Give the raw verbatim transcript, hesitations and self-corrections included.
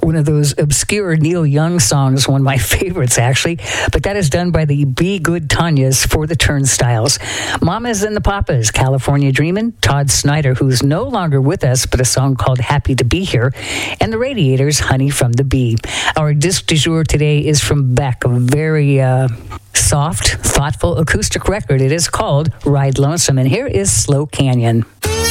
one of those obscure Neil Young songs, one of my favorites, actually. But that is done by the Be Good Tanyas for the Turnstiles. Mamas and the Papas, California Dreamin', Todd Snyder, who's no longer with us, but a song called Happy to Be Here, and the Radiators, Honey from the Bee. Our disc du jour today is from Beck, a very uh, soft, thoughtful acoustic record. It is called Ride Lonesome, and here is Slow Canyon.